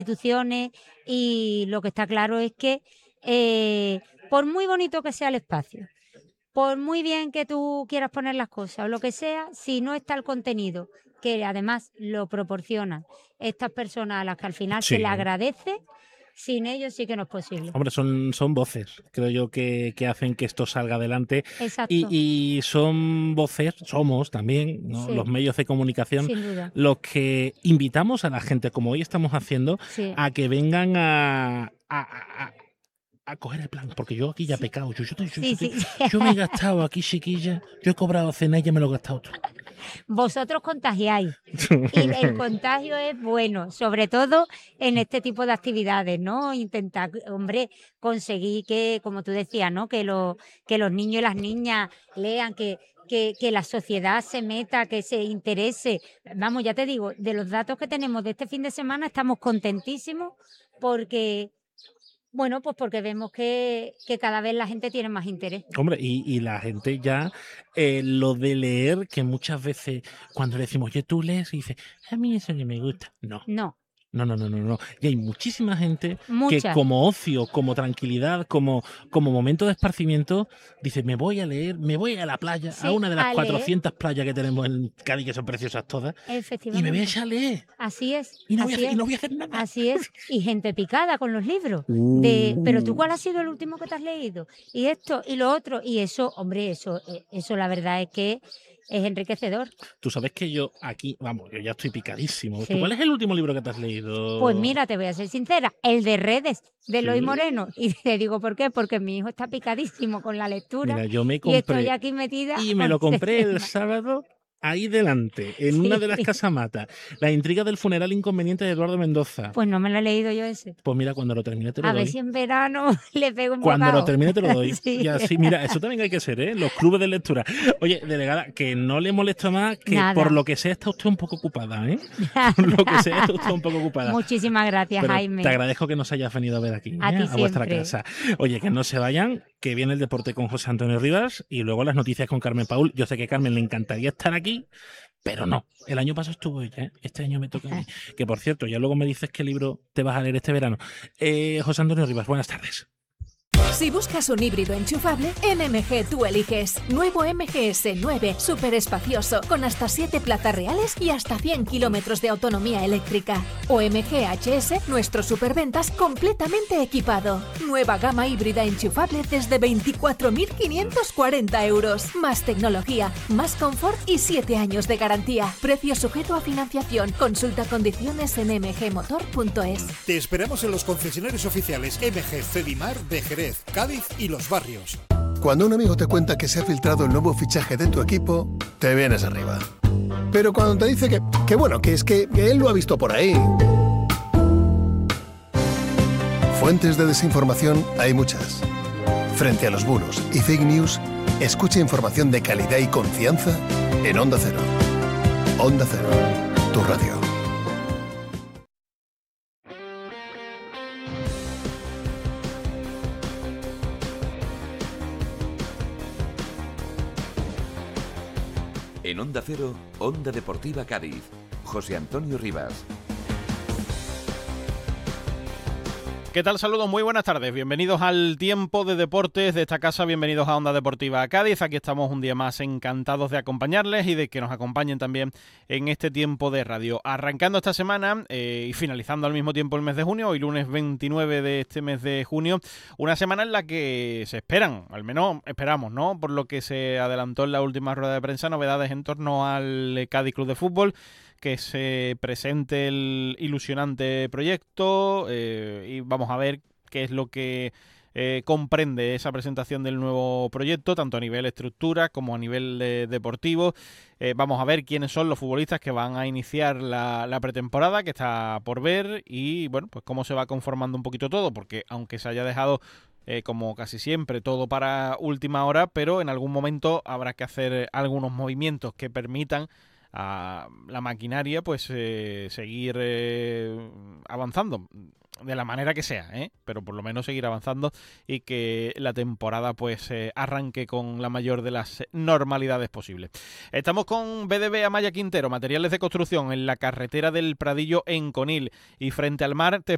instituciones, y lo que está claro es que por muy bonito que sea el espacio, por muy bien que tú quieras poner las cosas o lo que sea, si no está el contenido, que además lo proporcionan estas personas a las que al final se le Sí. agradece, sin ellos sí que no es posible. Hombre, son voces, creo yo, que hacen que esto salga adelante. Exacto, Y son voces, somos también, ¿no?, los sí, medios de comunicación, sin duda, los que invitamos a la gente, como hoy estamos haciendo, sí, a que vengan a coger el plan, porque yo aquí ya he sí, pecado. sí, sí. Yo me he gastado aquí, chiquilla, yo he cobrado cena y ya me lo he gastado todo. Vosotros contagiáis. Y el contagio es bueno, sobre todo en este tipo de actividades, ¿no? Intentar, hombre, conseguir que, como tú decías, ¿no? Que los niños y las niñas lean, que la sociedad se meta, que se interese. Vamos, ya te digo, de los datos que tenemos de este fin de semana estamos contentísimos porque, bueno, pues porque vemos que cada vez la gente tiene más interés. Hombre, y la gente ya, lo de leer, que muchas veces cuando le decimos, oye, tú lees, y dice, a mí eso no me gusta. No. No, No, no, no, no, no. Y hay muchísima gente que muchas. como ocio, como tranquilidad, como momento de esparcimiento, dice, me voy a leer, me voy a la playa, a Sí, una de las a leer, 400 playas que tenemos en Cádiz, que son preciosas todas, y me voy a efectivamente. echar a leer. Así es, Y no voy a así hacer, y es, no voy a hacer nada. así es. Y gente picada con los libros. Pero tú, Uh. ¿cuál ha sido el último que te has leído? Y esto y lo otro. Y eso, hombre, eso la verdad es que es enriquecedor. Tú sabes que yo aquí, vamos, yo ya estoy picadísimo. ¿Tú cuál Sí. es el último libro que te has Pues leído? mira, te voy a ser sincera, el de Redes, de Eloy Sí. Moreno. Y te digo por qué, porque mi hijo está picadísimo con la lectura Mira, yo me y estoy compré aquí metida y me con lo ese compré el tema. sábado ahí delante, en una Sí. de las casamatas. La intriga del funeral inconveniente de Eduardo Mendoza. Pues no me lo he leído yo ese. Pues mira, cuando lo termine te lo A ver si doy. en verano le pego un Cuando lo bocado. termine te lo doy. Sí. Y así, mira, eso también hay que ser, ¿eh? Los clubes de lectura. Oye, delegada, que no le molesto más, que por Nada. lo que sea está usted un poco ocupada, ¿eh? Por lo que sea está usted un poco ocupada. Muchísimas gracias, Pero te Jaime. agradezco que nos hayas venido a ver aquí, A ti a vuestra siempre. casa. Oye, que no se vayan, que viene el deporte con José Antonio Rivas y luego las noticias con Carmen Paul. Yo sé que a Carmen le encantaría estar aquí, pero no. El año pasado estuvo ella, ¿eh? Este año me toca a mí. Que por cierto, ya luego me dices qué libro te vas a leer este verano. José Antonio Rivas, buenas tardes. Si buscas un híbrido enchufable, en MG tú eliges. Nuevo MGS 9, súper espacioso, con hasta 7 plazas reales y hasta 100 kilómetros de autonomía eléctrica. O MG HS, nuestro superventas completamente equipado. Nueva gama híbrida enchufable desde 24.540 euros. Más tecnología, más confort y 7 años de garantía. Precio sujeto a financiación. Consulta condiciones en mgmotor.es. Te esperamos en los concesionarios oficiales MG Cedimar de Jerez, Cádiz y Los Barrios. Cuando un amigo te cuenta que se ha filtrado el nuevo fichaje de tu equipo, te vienes arriba. Pero cuando te dice que bueno, que es que él lo ha visto por ahí. Fuentes de desinformación hay muchas. Frente a los bulos y fake news, escucha información de calidad y confianza en Onda Cero. Onda Cero, tu radio. En Onda Cero, Onda Deportiva Cádiz. José Antonio Rivas. ¿Qué tal? Saludos, muy buenas tardes. Bienvenidos al tiempo de deportes de esta casa, bienvenidos a Onda Deportiva Cádiz. Aquí estamos un día más encantados de acompañarles y de que nos acompañen también en este tiempo de radio. Arrancando esta semana y finalizando al mismo tiempo el mes de junio, hoy lunes 29 de este mes de junio, una semana en la que se esperan, al menos esperamos, ¿no? Por lo que se adelantó en la última rueda de prensa, novedades en torno al Cádiz Club de Fútbol, que se presente el ilusionante proyecto y vamos a ver qué es lo que comprende esa presentación del nuevo proyecto, tanto a nivel estructura como a nivel deportivo. Vamos a ver quiénes son los futbolistas que van a iniciar la pretemporada, que está por ver, y bueno, pues cómo se va conformando un poquito todo, porque aunque se haya dejado como casi siempre todo para última hora, pero en algún momento habrá que hacer algunos movimientos que permitan a la maquinaria pues seguir avanzando de la manera que sea, pero por lo menos seguir avanzando y que la temporada pues arranque con la mayor de las normalidades posibles. Estamos con BDB Amaya Quintero, materiales de construcción, en la carretera del Pradillo en Conil, y frente al mar te